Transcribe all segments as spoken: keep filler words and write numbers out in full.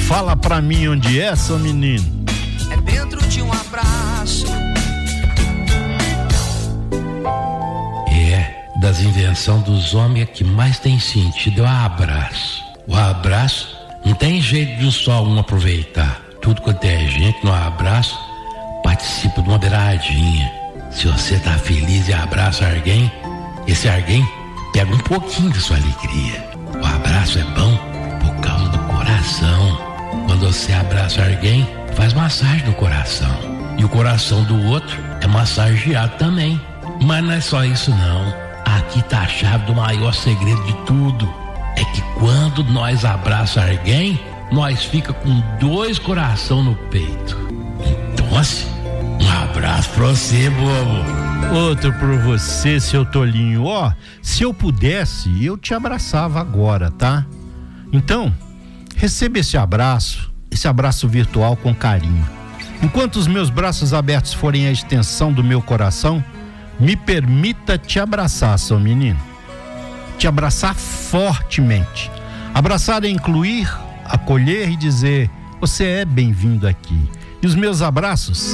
Fala pra mim onde é, seu menino. É dentro de um abraço. É, das invenções dos homens, que mais tem sentido é o abraço. O abraço não tem jeito de só um aproveitar. Tudo quanto é gente no abraço participa de uma beiradinha. Se você tá feliz e abraça alguém, esse alguém pega um pouquinho da sua alegria. O abraço é bom por causa do coração. Quando você abraça alguém, faz massagem no coração. E o coração do outro é massageado também. Mas não é só isso não. Aqui tá a chave do maior segredo de tudo. É que quando nós abraçamos alguém, nós fica com dois coração no peito. Então assim, um abraço pra você, bobo. Outro por você, seu tolinho. Ó, se eu pudesse, eu te abraçava agora, tá? Então, receba esse abraço, esse abraço virtual com carinho. Enquanto os meus braços abertos forem a extensão do meu coração, me permita te abraçar, seu menino. Te abraçar fortemente. Abraçar é incluir, acolher e dizer: você é bem-vindo aqui. E os meus abraços?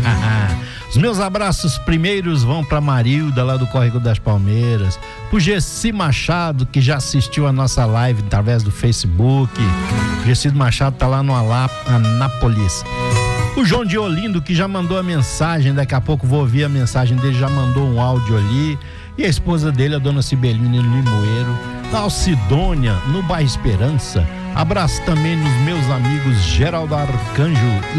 Os meus abraços primeiros vão para Marilda, lá do Córrego das Palmeiras, pro Gessi Machado, que já assistiu a nossa live através do Facebook. O Gessi Machado tá lá no Anápolis. O João de Olindo, que já mandou a mensagem, daqui a pouco vou ouvir a mensagem dele, já mandou um áudio ali. E a esposa dele, a dona Sibelina Limoeiro. Da Alcidônia, no bairro Esperança. Abraço também nos meus amigos Geraldo Arcanjo.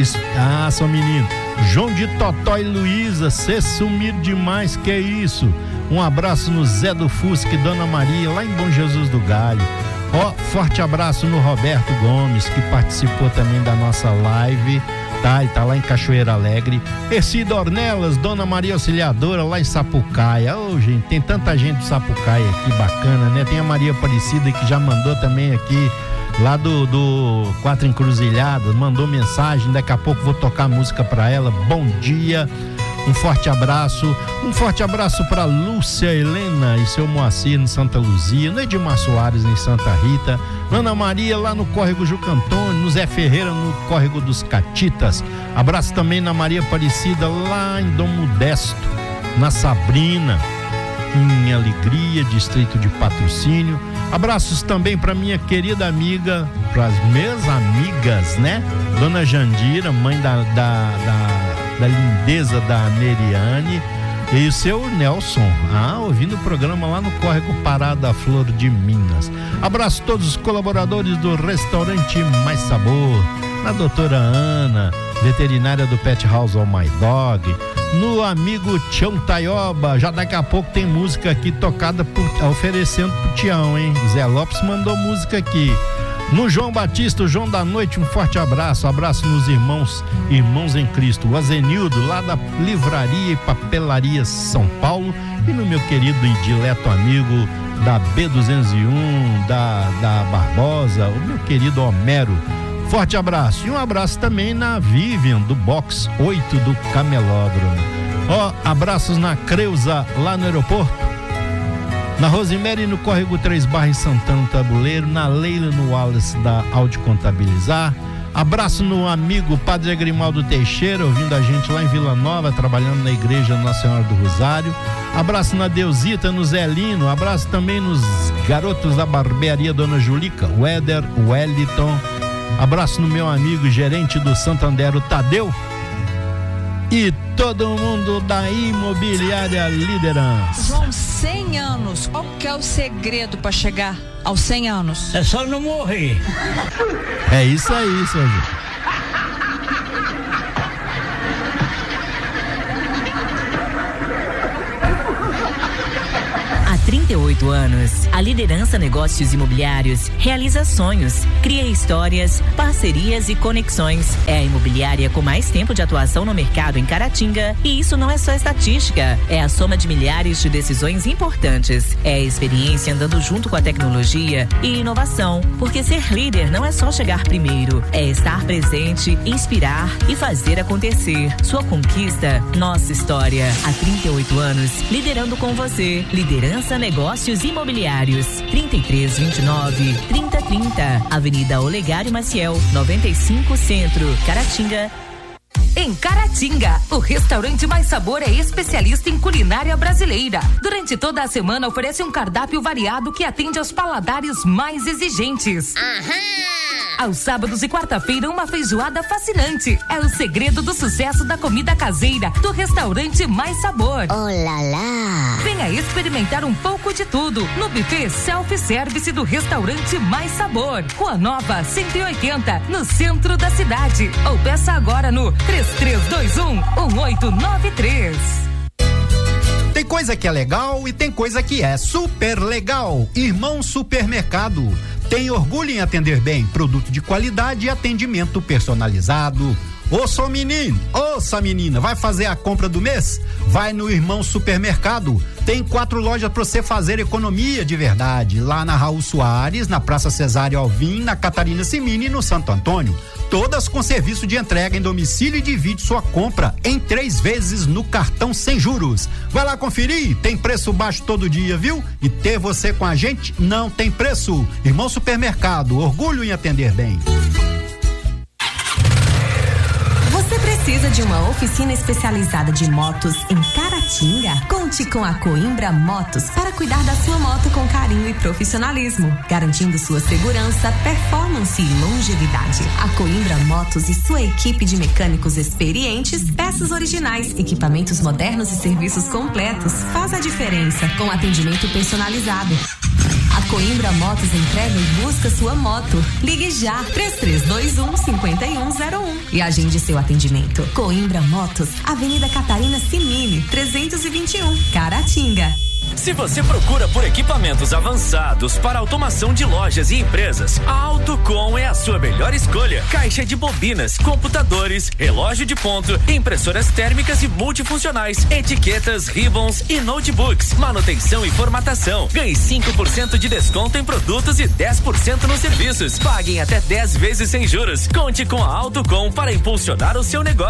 Ah, seu menino. João de Totó e Luísa, cê sumir demais, que é isso? Um abraço no Zé do Fusca e Dona Maria, lá em Bom Jesus do Galho. Ó, forte abraço no Roberto Gomes, que participou também da nossa live, tá? E tá lá em Cachoeira Alegre. Ercida Ornelas, Dona Maria Auxiliadora, lá em Sapucaia. Ô, gente, tem tanta gente de Sapucaia aqui, bacana, né? Tem a Maria Aparecida, que já mandou também aqui, lá do, do Quatro Encruzilhadas, mandou mensagem, daqui a pouco vou tocar música pra ela. Bom dia, um forte abraço, um forte abraço pra Lúcia Helena e seu Moacir em Santa Luzia, no Edmar Soares em Santa Rita, Ana Maria lá no Córrego Juca Antônio, no Zé Ferreira no Córrego dos Catitas. Abraço também na Maria Aparecida lá em Dom Modesto, na Sabrina, em Alegria, distrito de Patrocínio. Abraços também para minha querida amiga, para as minhas amigas, né? Dona Jandira, mãe da, da, da, da lindeza da Neriane, e o seu Nelson, ah, ouvindo o programa lá no Córrego Parada Flor de Minas. Abraço a todos os colaboradores do restaurante Mais Sabor, na doutora Ana, veterinária do Pet House All My Dog, no amigo Tião Taioba. Já daqui a pouco tem música aqui tocada por, oferecendo pro Tião, hein? Zé Lopes mandou música aqui. No João Batista, o João da Noite, um forte abraço. Abraço nos irmãos, irmãos em Cristo. O Azenildo, lá da Livraria e Papelaria São Paulo. E no meu querido e dileto amigo da B duzentos e um, da, da Barbosa, o meu querido Homero. Forte abraço. E um abraço também na Vivian, do Box oito do Camelódromo. Ó, abraços na Creuza, lá no aeroporto. Na Rosemary, no Córrego Três Barras, em Santana do Tabuleiro. Na Leila, no Wallace, da Audi Contabilizar. Abraço no amigo Padre Agrimaldo Teixeira, ouvindo a gente lá em Vila Nova, trabalhando na Igreja Nossa Senhora do Rosário. Abraço na Deusita, no Zé Lino. Abraço também nos garotos da barbearia Dona Julica, o Éder, o Wellington. Abraço no meu amigo gerente do Santander, o Tadeu. E todo mundo da Imobiliária Liderança. João, cem anos. Qual que é o segredo para chegar aos cem anos? É só não morrer. É isso aí, seu João. Há trinta e oito anos, a Liderança Negócios Imobiliários realiza sonhos, cria histórias, parcerias e conexões. É a imobiliária com mais tempo de atuação no mercado em Caratinga. E isso não é só estatística, é a soma de milhares de decisões importantes. É a experiência andando junto com a tecnologia e inovação. Porque ser líder não é só chegar primeiro, é estar presente, inspirar e fazer acontecer. Sua conquista, nossa história. Há trinta e oito anos, liderando com você. Liderança Negócios Negócios Imobiliários, trinta e três, vinte e nove, trinta, trinta, Avenida Olegário Maciel, noventa e cinco, Centro, Caratinga. Em Caratinga, o restaurante Mais Sabor é especialista em culinária brasileira. Durante toda a semana oferece um cardápio variado que atende aos paladares mais exigentes. Aham! Aos sábados e quarta-feira, uma feijoada fascinante. É o segredo do sucesso da comida caseira do restaurante Mais Sabor. Oh lá lá! Venha experimentar um pouco de tudo no buffet self-service do restaurante Mais Sabor. Rua Nova cento e oitenta, no centro da cidade. Ou peça agora no três três dois um, um oito nove três. Tem coisa que é legal e tem coisa que é super legal. Irmão Supermercado. Tem orgulho em atender bem, produto de qualidade e atendimento personalizado. Ô, menino, ouça menina, vai fazer a compra do mês? Vai no Irmão Supermercado. Tem quatro lojas para você fazer economia de verdade. Lá na Raul Soares, na Praça Cesário Alvim, na Catarina Simini e no Santo Antônio. Todas com serviço de entrega em domicílio e divide sua compra em três vezes no cartão sem juros. Vai lá conferir, tem preço baixo todo dia, viu? E ter você com a gente não tem preço. Irmão Supermercado, orgulho em atender bem. Você precisa de uma oficina especializada de motos em Caratinga? Conte com a Coimbra Motos para cuidar da sua moto com carinho e profissionalismo, garantindo sua segurança, performance e longevidade. A Coimbra Motos e sua equipe de mecânicos experientes, peças originais, equipamentos modernos e serviços completos faz a diferença com atendimento personalizado. A Coimbra Motos entrega e busca sua moto. Ligue já, três três dois um, cinco um zero um e agende seu atendimento. Coimbra Motos, Avenida Catarina Simini, trezentos e vinte e um, Caratinga. Se você procura por equipamentos avançados para automação de lojas e empresas, a Autocom é a sua melhor escolha. Caixa de bobinas, computadores, relógio de ponto, impressoras térmicas e multifuncionais, etiquetas, ribbons e notebooks, manutenção e formatação. Ganhe cinco por cento de desconto em produtos e dez por cento nos serviços. Paguem até dez vezes sem juros. Conte com a Autocom para impulsionar o seu negócio.